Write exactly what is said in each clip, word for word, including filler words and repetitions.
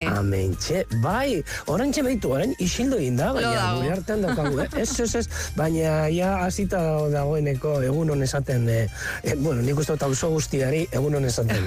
Amentxe, bai, orantxe behitu, orain isildo egin da, baina gure artean daukagu, eh? Ez, ez, ez, baina ja hasita dagoeneko egun hon esaten, eh, eh, bueno, nik uste dut auzo guztiari egun hon esaten.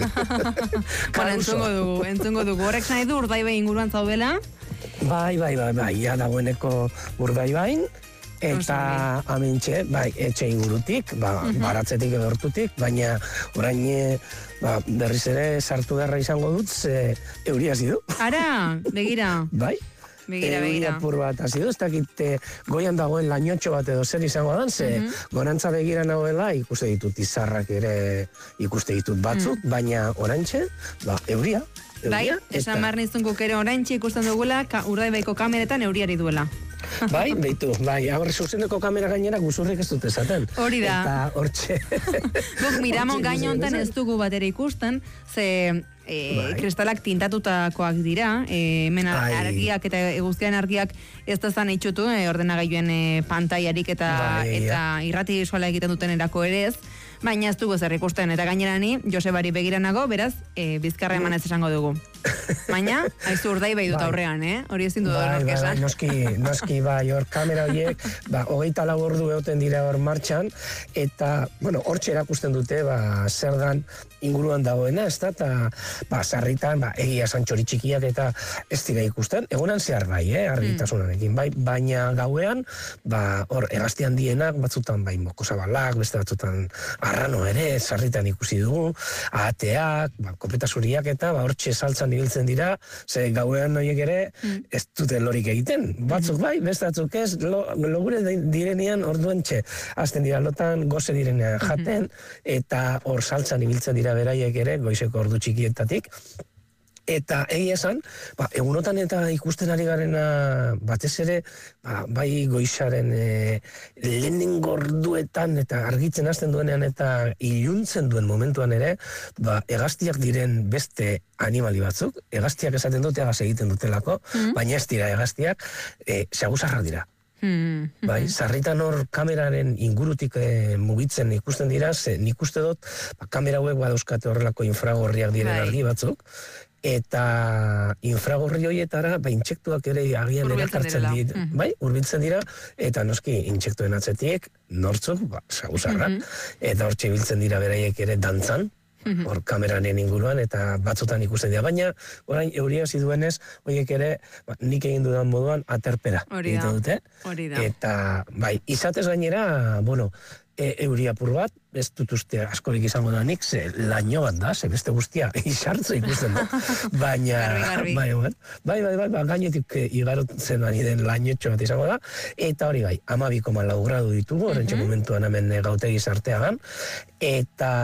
Bueno, entzungo dugu, entzungo dugu, horrek nahi du Urdaibai inguruan zaudela? Bai, bai, bai, bai, ja dagoeneko Urdaibain, eta amentxe, bai, etxe ingurutik, ba, baratzetik edo hortutik, baina orain ba, berriz ere sartu beharra izango dut, ze euria hasi du. Ara, begira. Bai. Begira, begira. Apur bat hasi du, ez dakit goian dagoen lainotxo bat edo zer izango dan, ze gorantza begira nagoela ikuste ditut izarrak ere ikuste ditut batzuk, baina orantxe, ba, euria. Bai, esan behar nizun guk ere oraintxe ikusten dugula Urdaibaiko kameretan euriari duela. Bai, behitu, bai, aurre zuzeneko kamera gainera guzurrik ez dut esaten. Hori da. Eta hortxe. Guk Miramon gainontan ez dugu bat ere ikusten, ze e, kristalak tintatutakoak dira, e, hemen argiak eta guztian argiak ez da zan itxutu, e, ordenagailuen e, pantaiarik eta, eta irrati visuala egiten duten erako ere ez, baina ez dugu zer ikusten, eta gainerani Josebari begiranago, beraz, e, bizkarra eman ez esango dugu. Baina, haizu Urdaibai dut aurrean, eh? Hori ezin du da nork esan. Noski, noski, bai, hor kamera horiek, ba, hogeita lau ordu egoten dira hor martxan, eta, bueno, hortxe erakusten dute, ba, zer dan inguruan dagoena, ez da, eta, ba, sarritan, ba, egia santxori txikiak eta ez dira ikusten, egunan zehar bai, eh, argitasunarekin, bai, baina gauean, ba, hor, egazti handienak, batzutan, bai, mokosabalak, beste batzutan arrano ere, sarritan ikusi dugu, ahateak, ba, kopeta zuriak eta, ba, hortxe saltzan ibiltzen dira, ze gauean horiek ere ez dute lorik egiten. Batzuk bai, beste batzuk ez, lo, logure direnean orduan txe. Azten dira lotan, goze direnean jaten, eta hor saltzan ibiltzen dira beraiek ere, goizeko ordu txikietatik. Eta egia esan, ba, egunotan eta ikusten ari garena batez ere, ba, bai goizaren e, lehenengo orduetan eta argitzen hasten duenean eta iluntzen duen momentuan ere, ba, hegaztiak diren beste animali batzuk, hegaztiak esaten dute hegaz egiten dutelako, mm. baina ez dira hegaztiak, e, saguzarrak dira. Mm. Bai, sarritan hor kameraren ingurutik e, mugitzen ikusten dira, ze nik uste dut, ba, kamera hauek badauzkate horrelako infragorriak diren bai. Argi batzuk, eta infragorri horietara, ba, intsektuak ere agian erakartzen dira, mm. bai, hurbiltzen dira, eta noski intsektuen atzetik, nortzuk, ba, saguzarrak, mm-hmm. eta hortxe biltzen dira beraiek ere dantzan, mm-hmm. hor kameraren inguruan, eta batzutan ikusten dira, baina, orain, euria hasi duenez, horiek ere, ba, nik egin dudan moduan, aterpera, egiten dute, eta, bai, izatez gainera, bueno, E, euri apur bat, ez dut uste askorik izango da nik, ze laino bat da, ze beste guztia izartzo ikusten da. Baina, garbi, garbi. bai, bai, bai, bai, bai, gainetik igarotzen ari den lainotxo bat izango da, eta hori bai, ama bi koma lau gradu ditugu, horrentxe mm-hmm. momentuan hemen gautegi sarteagan, eta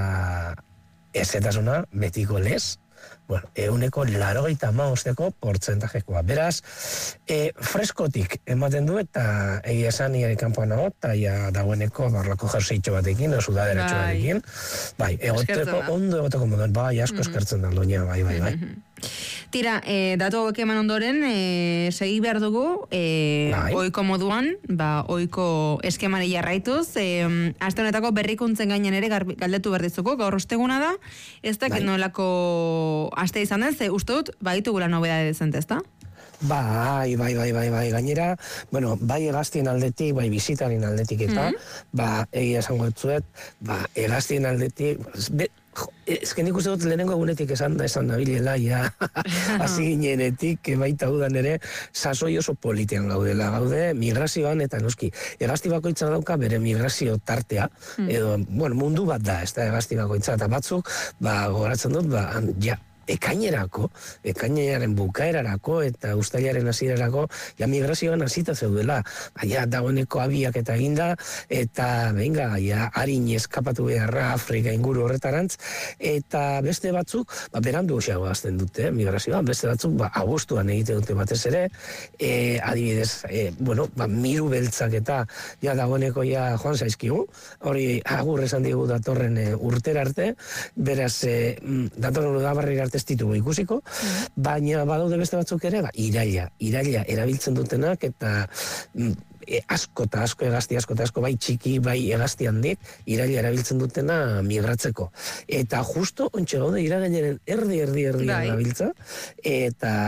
ezetasuna betiko lez, bueno, euneko larogeita hamabosteko portzentajekoa. Beraz, e, freskotik ematen du eta egia esan nire kanpoan nago, eta ja dagoeneko barlako jerseitxo batekin, o sudaderatxo batekin. Bai, egoteko, ondo egoteko moduan, bai, asko eskertzen da, doña, bai, bai, bai. Tira, e, datu hauek eman ondoren, e, segi behar dugu, e, bai. Oiko moduan, ba, oiko eskemari jarraituz, e, aste honetako berrikuntzen gainen ere galdetu berdizuko, gaur osteguna da, ez da, bai. Nolako aste izan den, ze uste dut, baitu gula nobedade dezente, ez da? Bai, bai, bai, bai, bai, gainera, bueno, bai egaztien aldetik, bai bizitaren aldetik eta, mm-hmm. ba, egia esango etzuet, ba, egaztien aldetik, be, ez que nik uste dut lehenengo egunetik esan da esan nabilela, ja, hasi ginenetik, baita udan ere, sasoi oso politean gaudela, gaude migrazioan eta noski, egazti bakoitza dauka bere migrazio tartea, mm. edo, bueno, mundu bat da, ez da egazti bakoitza, eta batzuk, ba, gogoratzen dut, ba, ja, ekainerako, ekainaren bukaerarako eta uztailaren hasierarako ja migrazioan hasita zeudela. Ja dagoeneko abiak eta eginda eta venga, ja harin eskapatu beharra Afrika inguru horretarantz eta beste batzuk, ba berandu hoxago hasten dute, migrazioan, beste batzuk ba agostuan egite dute batez ere, e, adibidez, e, bueno, ba miru beltzak eta ja dagoeneko ja joan zaizkigu, hori agur esan digu datorren e, urtera arte, beraz e, datorren udabarrira arte ez ditugu ikusiko, mm. baina badaude beste batzuk ere, ba, iraila, iraila erabiltzen dutenak, eta mm, e, asko eta asko egazti, asko eta asko bai txiki, bai egazti handik, iraila erabiltzen dutena migratzeko. Eta justo, ontxe gaude, iragainaren erdi, erdi, erdi erabiltza, eta